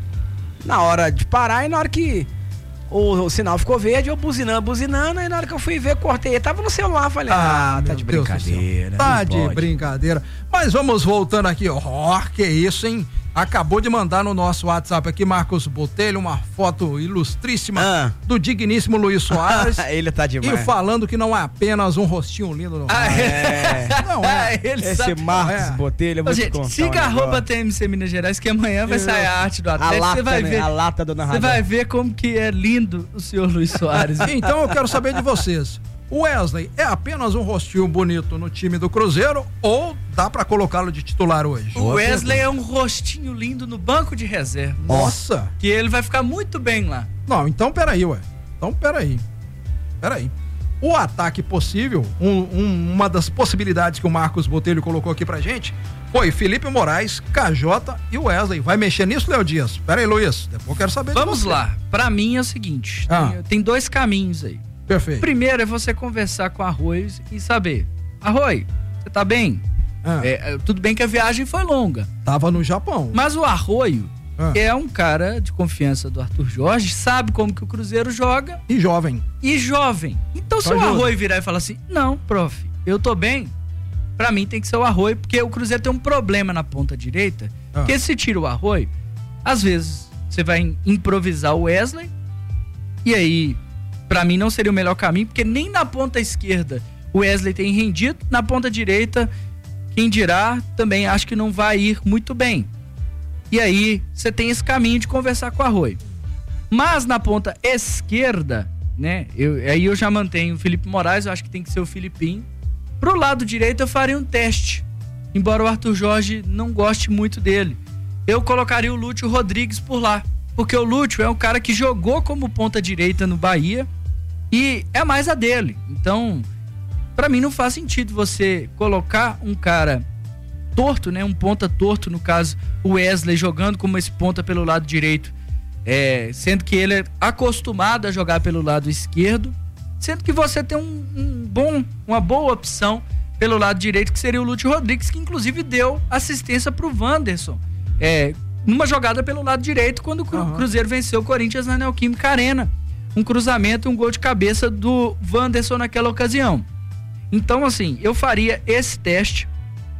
[SPEAKER 3] na hora de parar e na hora que o, o sinal ficou verde, eu buzinando, buzinando, e na hora que eu fui ver, cortei, tava no celular, falei, ah, ah tá de Deus brincadeira.
[SPEAKER 2] Tá de pode. brincadeira. Mas vamos voltando aqui, ó, oh, que isso, hein? Acabou de mandar no nosso WhatsApp aqui, Marcos Botelho, uma foto ilustríssima ah. do digníssimo Luiz Soares.
[SPEAKER 3] Ele tá demais.
[SPEAKER 2] E falando que não é apenas um rostinho lindo no
[SPEAKER 6] ah, é.
[SPEAKER 2] Não é.
[SPEAKER 3] Ele Esse sabe. Marcos é. Botelho, eu vou Ô, te gente, contar
[SPEAKER 6] siga
[SPEAKER 3] um
[SPEAKER 6] arroba T M C Minas Gerais, que amanhã vai sair a arte do Atlético.
[SPEAKER 3] A lata,
[SPEAKER 6] você vai
[SPEAKER 3] né?
[SPEAKER 6] ver,
[SPEAKER 3] a lata do narrador.
[SPEAKER 6] Você vai ver como que é lindo o senhor Luiz Soares.
[SPEAKER 2] Então eu quero saber de vocês. O Wesley é apenas um rostinho bonito no time do Cruzeiro ou dá pra colocá-lo de titular hoje?
[SPEAKER 6] O Wesley é um rostinho lindo no banco de reserva.
[SPEAKER 2] Nossa!
[SPEAKER 6] Que ele vai ficar muito bem lá.
[SPEAKER 2] Não, então peraí, ué. Então peraí. Peraí. O ataque possível, um, um, uma das possibilidades que o Marcos Botelho colocou aqui pra gente, foi Felipe Moraes, K J e o Wesley. Vai mexer nisso, Léo Dias? Peraí, Luiz. Depois eu quero saber de
[SPEAKER 6] Vamos
[SPEAKER 2] você.
[SPEAKER 6] lá. Pra mim é o seguinte.
[SPEAKER 2] Ah.
[SPEAKER 6] Tem, tem dois caminhos aí.
[SPEAKER 2] Perfeito.
[SPEAKER 6] Primeiro é você conversar com o Arroios e saber. Arroio, você tá bem?
[SPEAKER 2] Ah.
[SPEAKER 6] É, é, tudo bem que a viagem foi longa.
[SPEAKER 2] Tava no Japão.
[SPEAKER 6] Mas o Arroio
[SPEAKER 2] Ah.
[SPEAKER 6] é um cara de confiança do Arthur Jorge, sabe como que o Cruzeiro joga.
[SPEAKER 2] E jovem.
[SPEAKER 6] E jovem. Então se o Arroio virar e falar assim, não, prof, eu tô bem, pra mim tem que ser o Arroio, porque o Cruzeiro tem um problema na ponta direita,
[SPEAKER 2] Ah.
[SPEAKER 6] que se tira o Arroio, às vezes você vai improvisar o Wesley, e aí, pra mim não seria o melhor caminho, porque nem na ponta esquerda o Wesley tem rendido, na ponta direita, quem dirá, também acho que não vai ir muito bem. E aí, você tem esse caminho de conversar com o Arroio. Mas na ponta esquerda, né? Eu, aí eu já mantenho o Felipe Moraes, eu acho que tem que ser o Filipinho. Pro lado direito eu faria um teste, embora o Arthur Jorge não goste muito dele. Eu colocaria o Lúcio Rodrigues por lá, porque o Lúcio é um cara que jogou como ponta direita no Bahia e é mais a dele. Então, pra mim não faz sentido você colocar um cara torto, né? Um ponta torto, no caso, o Wesley jogando como esse ponta pelo lado direito, é, sendo que ele é acostumado a jogar pelo lado esquerdo, sendo que você tem um, um bom, uma boa opção pelo lado direito, que seria o Lúcio Rodrigues, que inclusive deu assistência pro Wanderson, é, numa jogada pelo lado direito, quando o Cru-
[SPEAKER 2] Uhum.
[SPEAKER 6] Cruzeiro venceu o Corinthians na Neoquímica Arena. Um cruzamento e um gol de cabeça do Wanderson naquela ocasião. Então, assim, eu faria esse teste,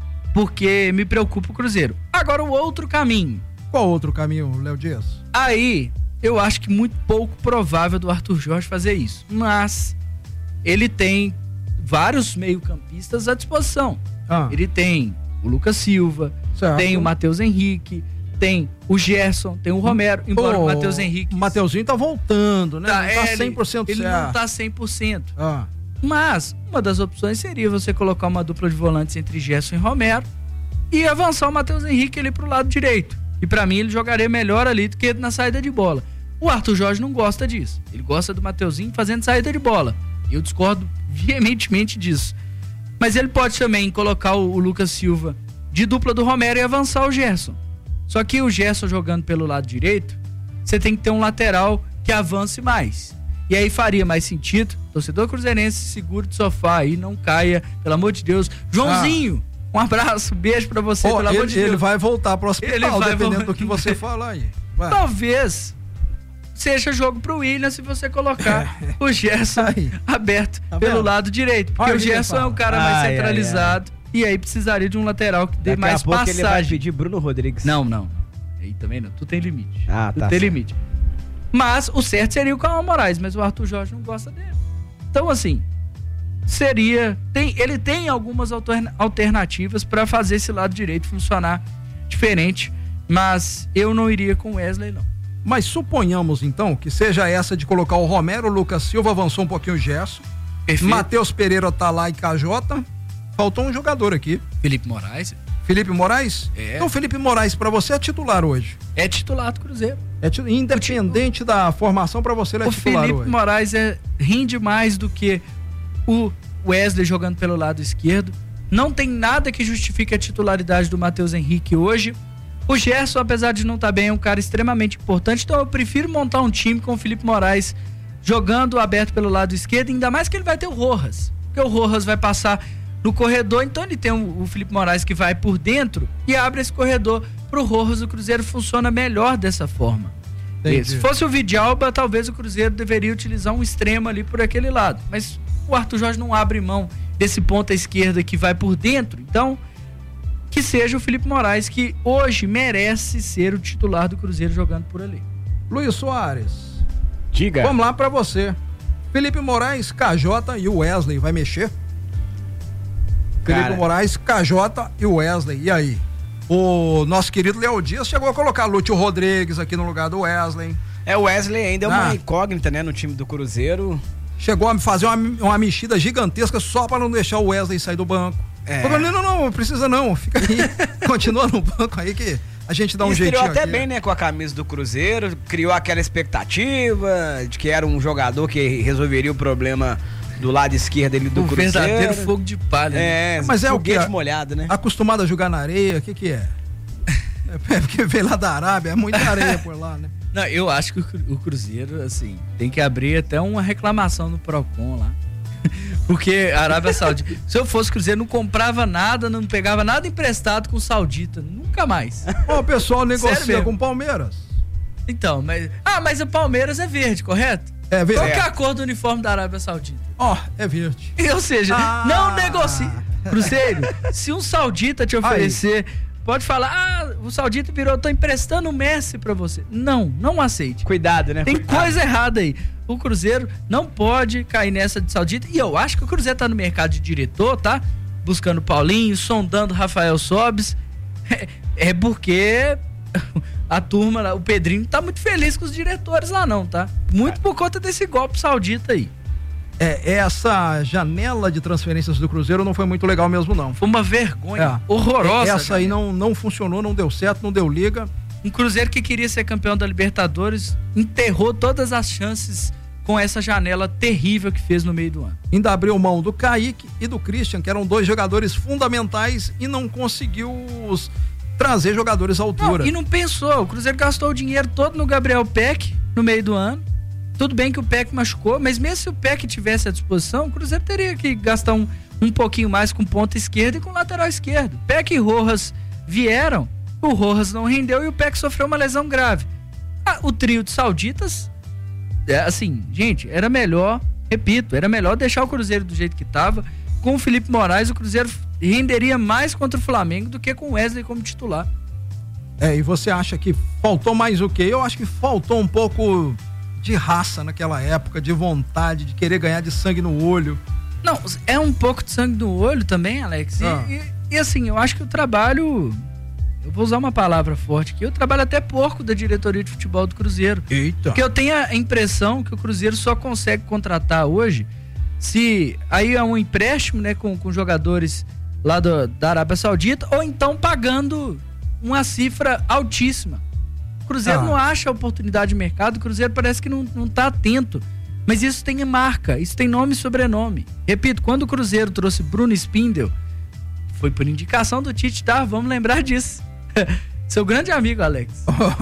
[SPEAKER 6] porque me preocupa o Cruzeiro. Agora o outro caminho.
[SPEAKER 2] Qual outro caminho, Léo Dias?
[SPEAKER 6] Aí, eu acho que muito pouco provável do Arthur Jorge fazer isso. Mas ele tem vários meio-campistas à disposição.
[SPEAKER 2] Ah.
[SPEAKER 6] Ele tem o Lucas Silva,
[SPEAKER 2] Certo.
[SPEAKER 6] tem o Matheus Henrique, tem o Gerson, tem o Romero, embora
[SPEAKER 2] Pô,
[SPEAKER 6] o Matheus Henrique...
[SPEAKER 2] O Mateuzinho tá voltando, né?
[SPEAKER 6] Tá,
[SPEAKER 2] não tá
[SPEAKER 6] é,
[SPEAKER 2] cem por cento
[SPEAKER 6] ele, ele
[SPEAKER 2] certo.
[SPEAKER 6] não tá cem por cento.
[SPEAKER 2] Ah.
[SPEAKER 6] Mas uma das opções seria você colocar uma dupla de volantes entre Gerson e Romero e avançar o Matheus Henrique ali pro lado direito. E pra mim ele jogaria melhor ali do que na saída de bola. O Arthur Jorge não gosta disso. Ele gosta do Mateuzinho fazendo saída de bola. E eu discordo veementemente disso. Mas ele pode também colocar o, o Lucas Silva de dupla do Romero e avançar o Gerson. Só que o Gerson jogando pelo lado direito, você tem que ter um lateral que avance mais. E aí faria mais sentido, torcedor cruzeirense, seguro de sofá aí, não caia, pelo amor de Deus. Joãozinho, ah. um abraço, beijo pra você,
[SPEAKER 2] Pô,
[SPEAKER 6] pelo
[SPEAKER 2] ele,
[SPEAKER 6] amor de Deus.
[SPEAKER 2] ele vai voltar pro hospital,
[SPEAKER 6] Ele vai
[SPEAKER 2] dependendo
[SPEAKER 6] vol-
[SPEAKER 2] do que você falar aí. Vai.
[SPEAKER 6] Talvez seja jogo pro William se você colocar o Gerson
[SPEAKER 2] Aí.
[SPEAKER 6] aberto
[SPEAKER 2] Tá
[SPEAKER 6] pelo
[SPEAKER 2] vendo?
[SPEAKER 6] lado direito. Porque
[SPEAKER 2] Olha
[SPEAKER 6] o
[SPEAKER 2] o que ele
[SPEAKER 6] Gerson é
[SPEAKER 2] fala.
[SPEAKER 6] um cara mais
[SPEAKER 3] Ai,
[SPEAKER 6] centralizado e aí precisaria de um lateral que dê
[SPEAKER 3] Daqui
[SPEAKER 6] mais
[SPEAKER 3] a pouco
[SPEAKER 6] passagem.
[SPEAKER 3] ele vai pedir Bruno Rodrigues.
[SPEAKER 6] Não, não. Aí também não. Tu tem limite.
[SPEAKER 3] Ah,
[SPEAKER 6] tu
[SPEAKER 3] tá
[SPEAKER 6] tem
[SPEAKER 3] certo.
[SPEAKER 6] limite. Mas o certo seria o Calma Moraes, mas o Arthur Jorge não gosta dele. Então, assim, seria. Tem, ele tem algumas alterna- alternativas para fazer esse lado direito funcionar diferente, mas eu não iria com o Wesley, não.
[SPEAKER 2] Mas suponhamos então que seja essa de colocar o Romero, o Lucas Silva, avançou um pouquinho o Gerson,
[SPEAKER 6] Perfeito.
[SPEAKER 2] Matheus Pereira tá lá e K J. Faltou um jogador aqui.
[SPEAKER 6] Felipe Moraes
[SPEAKER 2] Felipe Moraes?
[SPEAKER 6] É.
[SPEAKER 2] Então, Felipe Moraes, pra você, é titular hoje.
[SPEAKER 6] é titular do Cruzeiro.
[SPEAKER 2] É ti- independente da formação, pra você, ele é
[SPEAKER 6] O
[SPEAKER 2] titular
[SPEAKER 6] Felipe
[SPEAKER 2] hoje.
[SPEAKER 6] Moraes é, rende mais do que o Wesley jogando pelo lado esquerdo. Não tem nada que justifique a titularidade do Matheus Henrique hoje. O Gerson, apesar de não estar bem, é um cara extremamente importante. Então eu prefiro montar um time com o Felipe Moraes jogando aberto pelo lado esquerdo, ainda mais que ele vai ter o Rojas. Porque o Rojas vai passar no corredor, então ele tem o, o Felipe Moraes que vai por dentro e abre esse corredor pro Rojas. O Cruzeiro funciona melhor dessa forma.
[SPEAKER 2] Entendi.
[SPEAKER 6] Se fosse o Vidalba, talvez o Cruzeiro deveria utilizar um extremo ali por aquele lado. Mas o Arthur Jorge não abre mão desse ponta esquerda que vai por dentro. Então, que seja o Felipe Moraes, que hoje merece ser o titular do Cruzeiro jogando por ali.
[SPEAKER 2] Luiz Soares,
[SPEAKER 3] Diga.
[SPEAKER 2] vamos lá pra você. Felipe Moraes, K J e o Wesley, vai mexer?
[SPEAKER 3] Cara.
[SPEAKER 2] Felipe Moraes, K J e o Wesley, e aí? O nosso querido Léo Dias chegou a colocar Lúcio Rodrigues aqui no lugar do Wesley.
[SPEAKER 3] É, o Wesley ainda é uma
[SPEAKER 2] Ah.
[SPEAKER 3] incógnita, né, no time do Cruzeiro.
[SPEAKER 2] chegou a fazer uma, uma mexida gigantesca só para não deixar o Wesley sair do banco. É. Falou, não, não, não, precisa não, fica aí, continua no banco aí que a gente dá um jeitinho.
[SPEAKER 3] Estreou até
[SPEAKER 2] aqui.
[SPEAKER 3] bem, né, com a camisa do Cruzeiro, criou aquela expectativa de que era um jogador que resolveria o problema do lado esquerdo ali do
[SPEAKER 6] um
[SPEAKER 3] Cruzeiro.
[SPEAKER 6] Verdadeiro fogo de palha.
[SPEAKER 3] É,
[SPEAKER 2] né? Mas é o que?
[SPEAKER 3] molhado, né?
[SPEAKER 2] Acostumado a jogar na areia, o que que é? É porque veio lá da Arábia, é muita areia por lá, né?
[SPEAKER 6] Não, eu acho que o Cruzeiro, assim, tem que abrir até uma reclamação no Procon lá. Porque a Arábia Saudita, se eu fosse Cruzeiro, não comprava nada, não pegava nada emprestado com o Saudita, nunca mais.
[SPEAKER 2] Ó, o pessoal negocia com o Palmeiras.
[SPEAKER 6] Então, mas... Ah, mas o Palmeiras é verde, correto?
[SPEAKER 2] É verde.
[SPEAKER 6] Qual que é a cor do uniforme da Arábia Saudita?
[SPEAKER 2] Ó, oh, é verde.
[SPEAKER 6] Ou seja, ah. não negocie. Cruzeiro, se um saudita te oferecer... Aí. Pode falar, ah, o saudita virou, eu tô emprestando o Messi pra você. Não, não aceite.
[SPEAKER 3] Cuidado, né?
[SPEAKER 6] Tem
[SPEAKER 3] Cuidado.
[SPEAKER 6] coisa errada aí. O Cruzeiro não pode cair nessa de saudita. E eu acho que o Cruzeiro tá no mercado de diretor, tá? Buscando Paulinho, sondando Rafael Sobis. É, é porque a turma, o Pedrinho tá muito feliz com os diretores lá não, tá? Muito por conta desse golpe saudita aí.
[SPEAKER 2] É, essa janela de transferências do Cruzeiro não foi muito legal mesmo, não.
[SPEAKER 6] Foi uma vergonha é. horrorosa.
[SPEAKER 2] Essa aí não, não funcionou, não deu certo, não deu liga.
[SPEAKER 6] Um Cruzeiro que queria ser campeão da Libertadores enterrou todas as chances com essa janela terrível que fez no meio do ano.
[SPEAKER 2] Ainda abriu mão do Kaique e do Christian, que eram dois jogadores fundamentais e não conseguiu os trazer jogadores à altura.
[SPEAKER 6] Não, e não pensou, o Cruzeiro gastou o dinheiro todo no Gabriel Peck no meio do ano. Tudo bem que o Peck machucou, mas mesmo se o Peck tivesse à disposição, o Cruzeiro teria que gastar um, um pouquinho mais com ponta esquerda e com lateral esquerdo. Peck e Rojas vieram, o Rojas não rendeu e o Peck sofreu uma lesão grave. Ah, o trio de sauditas, é, assim, gente, era melhor, repito, era melhor deixar o Cruzeiro do jeito que estava. Com o Felipe Moraes, o Cruzeiro renderia mais contra o Flamengo do que com o Wesley como titular.
[SPEAKER 2] É, e você acha que faltou mais o quê? Eu acho que faltou um pouco de raça naquela época, de vontade, de querer ganhar de sangue no olho.
[SPEAKER 6] Não, é um pouco de sangue no olho também, Alex. E, ah. e, e assim, eu acho que o trabalho, eu vou usar uma palavra forte aqui, o trabalho até porco da diretoria de futebol do Cruzeiro.
[SPEAKER 2] Eita.
[SPEAKER 6] Porque eu tenho a impressão que o Cruzeiro só consegue contratar hoje se aí é um empréstimo, né, com, com jogadores lá do, da Arábia Saudita, ou então pagando uma cifra altíssima. O Cruzeiro ah. não acha oportunidade de mercado, o Cruzeiro parece que não, não tá atento. Mas isso tem marca, isso tem nome e sobrenome. Repito, quando o Cruzeiro trouxe Bruno Spindel, foi por indicação do Tite, tá? Vamos lembrar disso. Seu grande amigo, Alex.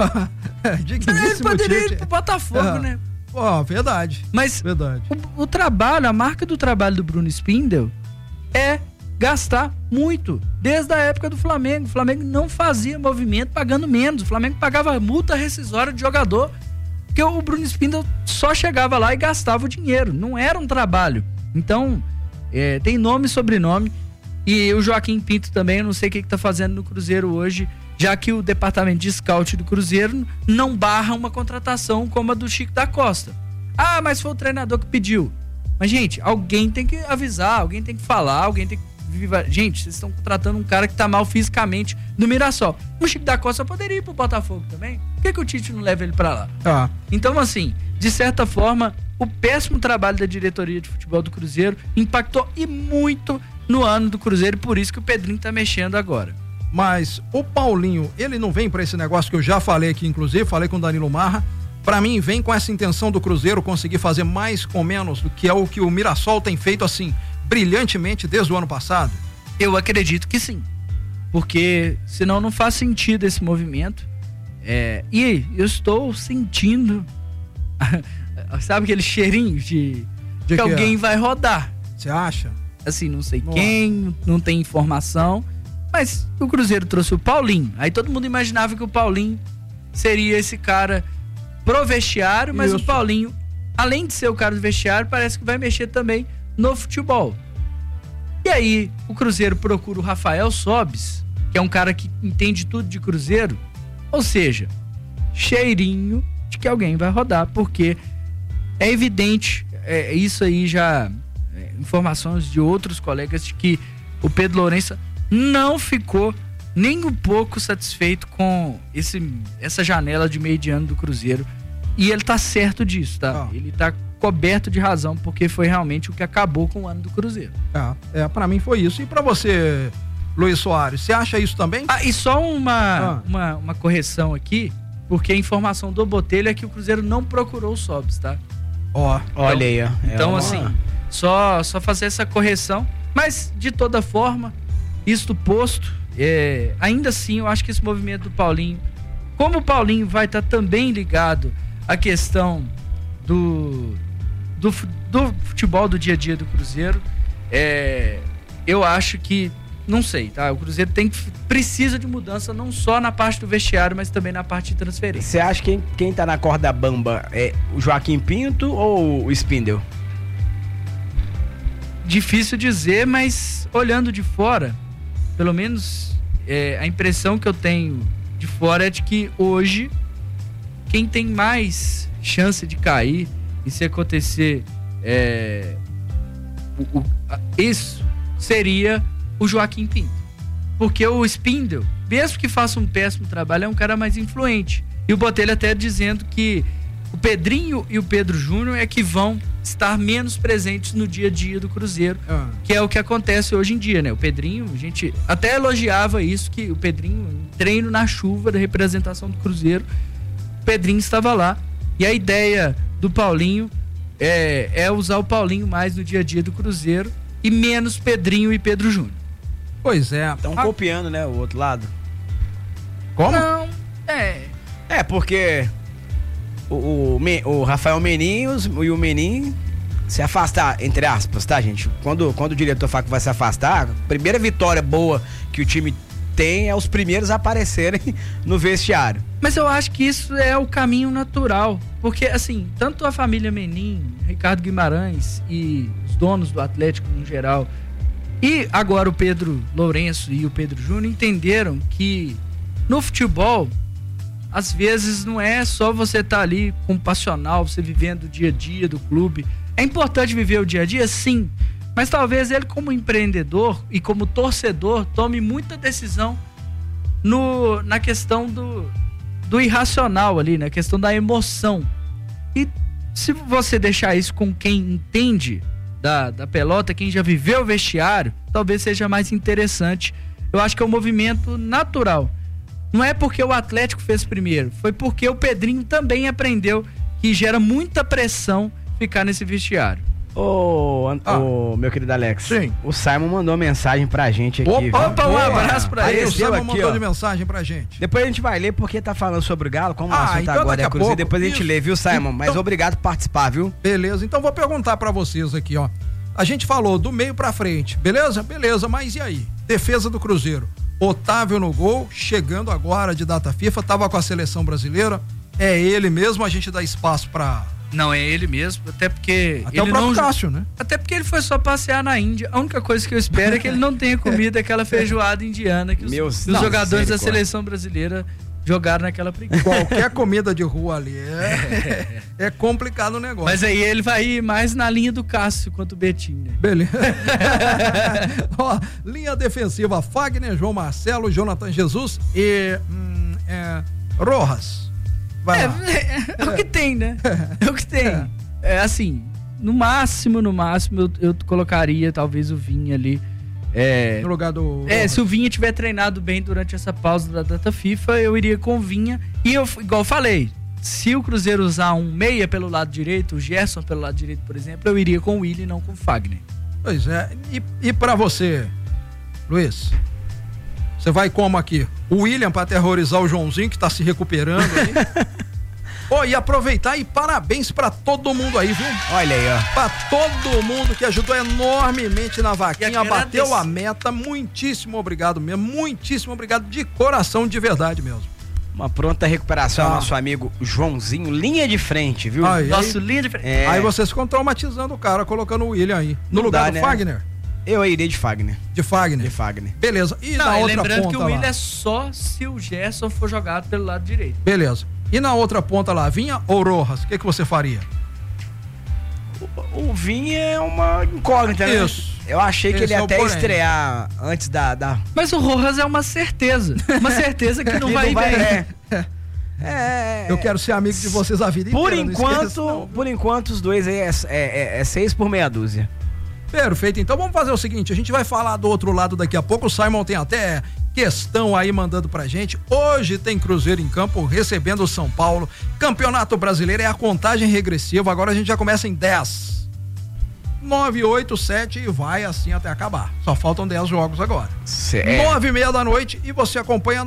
[SPEAKER 6] Ele poderia ir pro Botafogo, ah. né?
[SPEAKER 2] Ó, oh, verdade.
[SPEAKER 6] Mas
[SPEAKER 2] verdade.
[SPEAKER 6] O, o trabalho, a marca do trabalho do Bruno Spindel é gastar muito, desde a época do Flamengo. O Flamengo não fazia movimento pagando menos. O Flamengo pagava multa rescisória de jogador, porque o Bruno Spindel só chegava lá e gastava o dinheiro. Não era um trabalho. Então, é, tem nome e sobrenome. E o Joaquim Pinto também, eu não sei o que está fazendo no Cruzeiro hoje, já que o departamento de scout do Cruzeiro não barra uma contratação como a do Chico da Costa. Ah, mas foi o treinador que pediu. Mas, gente, alguém tem que avisar, alguém tem que falar, alguém tem que... Gente, vocês estão contratando um cara que tá mal fisicamente no Mirassol. O Chico da Costa poderia ir pro Botafogo também. Por que, que o Tite não leva ele pra lá?
[SPEAKER 2] Ah.
[SPEAKER 6] Então, assim, de certa forma, o péssimo trabalho da diretoria de futebol do Cruzeiro impactou e muito no ano do Cruzeiro, por isso que o Pedrinho tá mexendo agora.
[SPEAKER 2] Mas o Paulinho, ele não vem pra esse negócio que eu já falei aqui, inclusive, falei com o Danilo Marra. Pra mim, vem com essa intenção do Cruzeiro conseguir fazer mais com menos, do que é o que o Mirassol tem feito, assim, brilhantemente desde o ano passado?
[SPEAKER 6] Eu acredito que sim, porque senão não faz sentido esse movimento. É, e eu estou sentindo, sabe aquele cheirinho de, de que, que alguém é? vai rodar.
[SPEAKER 2] Você acha?
[SPEAKER 6] Assim, não sei Nossa. quem, não tem informação, mas o Cruzeiro trouxe o Paulinho. Aí todo mundo imaginava que o Paulinho seria esse cara pro vestiário, mas Isso. o Paulinho, além de ser o cara do vestiário, parece que vai mexer também no futebol. E aí, o Cruzeiro procura o Rafael Sobis, que é um cara que entende tudo de Cruzeiro, ou seja, cheirinho de que alguém vai rodar, porque é evidente, é, isso aí já, é, informações de outros colegas, de que o Pedro Lourenço não ficou nem um pouco satisfeito com esse, essa janela de meio de ano do Cruzeiro, e ele tá certo disso, tá?
[SPEAKER 2] Ah.
[SPEAKER 6] Ele tá coberto de razão, porque foi realmente o que acabou com o ano do Cruzeiro.
[SPEAKER 2] É, é para mim foi isso. E para você, Luiz Soares, você acha isso também?
[SPEAKER 6] Ah, e só uma, ah. uma, uma correção aqui, porque a informação do Botelho é que o Cruzeiro não procurou o Sobs, tá?
[SPEAKER 3] Ó, oh, olha aí, ó.
[SPEAKER 6] Então, é assim, só, só fazer essa correção. Mas, de toda forma, isto posto, é, ainda assim, eu acho que esse movimento do Paulinho, como o Paulinho vai estar tá também ligado à questão do, do, do futebol do dia a dia do Cruzeiro, é, eu acho que, não sei, tá? O Cruzeiro tem, precisa de mudança não só na parte do vestiário, mas também na parte de transferência.
[SPEAKER 3] Você acha que quem, quem tá na corda bamba é o Joaquim Pinto ou o Spindel?
[SPEAKER 6] Difícil dizer, mas olhando de fora, pelo menos é, a impressão que eu tenho de fora é de que hoje quem tem mais chance de cair e se acontecer é, o, o, isso seria o Joaquim Pinto, porque o Spindel, mesmo que faça um péssimo trabalho, é um cara mais influente, e o Botelho até dizendo que o Pedrinho e o Pedro Júnior é que vão estar menos presentes no dia a dia do Cruzeiro, ah. que é o que acontece hoje em dia, né? O Pedrinho, a gente até elogiava isso, que o Pedrinho, treino na chuva da representação do Cruzeiro, o Pedrinho estava lá, e a ideia do Paulinho é, é usar o Paulinho mais no dia a dia do Cruzeiro e menos Pedrinho e Pedro Júnior.
[SPEAKER 2] Pois é.
[SPEAKER 3] Estão ah. copiando, né, o outro lado.
[SPEAKER 6] Como? Não, é...
[SPEAKER 3] É, porque... O, o, o Rafael Menin e o Menin se afastar, entre aspas, tá, gente? Quando, quando o diretor fala que vai se afastar, a primeira vitória boa que o time tem é os primeiros a aparecerem no vestiário.
[SPEAKER 6] Mas eu acho que isso é o caminho natural, porque, assim, tanto a família Menin, Ricardo Guimarães e os donos do Atlético no geral, e agora o Pedro Lourenço e o Pedro Júnior entenderam que no futebol, às vezes não é só você estar tá ali com o passional, você vivendo o dia a dia do clube. É importante viver o dia a dia, sim, mas talvez ele, como empreendedor e como torcedor, tome muita decisão no, na questão do, do irracional ali, na questão da emoção. E se você deixar isso com quem entende da, da pelota, quem já viveu o vestiário, talvez seja mais interessante. Eu acho que é um movimento natural. Não é porque o Atlético fez primeiro, foi porque o Pedrinho também aprendeu que gera muita pressão ficar nesse vestiário.
[SPEAKER 3] Ô, ah. ô, meu querido Alex,
[SPEAKER 2] sim.
[SPEAKER 3] O Simon mandou mensagem pra gente aqui.
[SPEAKER 2] Opa, opa um abraço pra ele.
[SPEAKER 3] O
[SPEAKER 2] Simon
[SPEAKER 3] aqui,
[SPEAKER 2] mandou
[SPEAKER 3] ó.
[SPEAKER 2] de mensagem pra gente.
[SPEAKER 3] Depois a gente vai ler porque tá falando sobre o Galo, como
[SPEAKER 2] ah,
[SPEAKER 3] o assunto
[SPEAKER 2] então
[SPEAKER 3] agora é Cruzeiro, depois a gente
[SPEAKER 2] isso.
[SPEAKER 3] lê, viu, Simon? Então, mas obrigado por participar, viu?
[SPEAKER 2] Beleza, então vou perguntar pra vocês aqui, ó. A gente falou do meio pra frente, beleza? Beleza, mas e aí? Defesa do Cruzeiro. Otávio no gol, chegando agora de data FIFA, tava com a seleção brasileira. É ele mesmo, a gente dá espaço pra...
[SPEAKER 6] Não, é ele mesmo, até porque...
[SPEAKER 2] Até
[SPEAKER 6] ele
[SPEAKER 2] o próprio
[SPEAKER 6] não...
[SPEAKER 2] Cássio, né?
[SPEAKER 6] Até porque ele foi só passear na Índia. A única coisa que eu espero é que ele não tenha comido aquela feijoada indiana que os,
[SPEAKER 3] Meus,
[SPEAKER 6] que os
[SPEAKER 3] não,
[SPEAKER 6] jogadores da seleção brasileira jogaram naquela preguiça.
[SPEAKER 2] Qualquer comida de rua ali é, é complicado o negócio.
[SPEAKER 6] Mas aí ele vai ir mais na linha do Cássio quanto o Betinho, né?
[SPEAKER 2] Beleza. Ó, linha defensiva, Fagner, João Marcelo, Jonathan Jesus e hum, é, Rojas. Vai
[SPEAKER 6] é,
[SPEAKER 2] lá.
[SPEAKER 6] É, é o que tem, né? É o que tem. É, é assim, no máximo, no máximo, eu, eu colocaria talvez o Vinha ali. É,
[SPEAKER 2] no lugar do...
[SPEAKER 6] É, se o Vinha tiver treinado bem durante essa pausa da data FIFA, eu iria com o Vinha. E eu, igual eu falei, se o Cruzeiro usar um meia pelo lado direito, o Gerson pelo lado direito, por exemplo, eu iria com o Willi e não com o Fagner.
[SPEAKER 2] Pois é. E, e pra você, Luiz? Você vai como aqui? O William pra aterrorizar o Joãozinho, que tá se recuperando aí. Pô, e aproveitar e parabéns pra todo mundo aí, viu?
[SPEAKER 3] Olha aí, ó.
[SPEAKER 2] Pra todo mundo que ajudou enormemente na vaquinha, bateu a meta. Muitíssimo obrigado mesmo, muitíssimo obrigado de coração, de verdade mesmo.
[SPEAKER 3] Uma pronta recuperação
[SPEAKER 2] ah.
[SPEAKER 3] ao nosso amigo Joãozinho, linha de frente, viu?
[SPEAKER 2] Aí,
[SPEAKER 6] Nosso
[SPEAKER 2] aí,
[SPEAKER 6] linha de frente.
[SPEAKER 2] É. Aí vocês ficam traumatizando o cara, colocando o William aí. No
[SPEAKER 3] Não
[SPEAKER 2] lugar
[SPEAKER 3] dá,
[SPEAKER 2] do
[SPEAKER 3] né?
[SPEAKER 2] Fagner?
[SPEAKER 3] Eu irei de Fagner.
[SPEAKER 2] De Fagner?
[SPEAKER 3] De Fagner.
[SPEAKER 2] Beleza. E
[SPEAKER 6] Não,
[SPEAKER 2] na
[SPEAKER 6] e
[SPEAKER 2] outra
[SPEAKER 6] lembrando
[SPEAKER 2] ponta
[SPEAKER 6] que o William
[SPEAKER 2] lá?
[SPEAKER 6] é só se o Gerson for jogado pelo lado direito.
[SPEAKER 2] Beleza. E na outra ponta lá, Vinha ou Rojas? O que, que você faria?
[SPEAKER 3] O, o Vinha é uma incógnita, né?
[SPEAKER 2] Isso.
[SPEAKER 3] Eu achei que
[SPEAKER 2] Esse
[SPEAKER 3] ele ia
[SPEAKER 2] é o
[SPEAKER 3] até
[SPEAKER 2] porém.
[SPEAKER 3] estrear antes da, da...
[SPEAKER 6] Mas o Rojas é uma certeza. Uma certeza que não
[SPEAKER 3] Que
[SPEAKER 6] vai,
[SPEAKER 3] não vai
[SPEAKER 6] bem.
[SPEAKER 3] é. É,
[SPEAKER 2] eu quero ser amigo de vocês a vida
[SPEAKER 3] por
[SPEAKER 2] inteira.
[SPEAKER 3] Enquanto,
[SPEAKER 2] esqueça, não.
[SPEAKER 3] Por enquanto, os dois aí é, é, é seis por meia dúzia.
[SPEAKER 2] Perfeito, então vamos fazer o seguinte, a gente vai falar do outro lado daqui a pouco, o Simon tem até questão aí mandando pra gente. Hoje tem Cruzeiro em campo recebendo o São Paulo, Campeonato Brasileiro é a contagem regressiva, agora a gente já começa em dez, nove, oito, sete e vai assim até acabar, só faltam dez jogos agora.
[SPEAKER 3] Certo.
[SPEAKER 2] nove e meia da noite e você acompanha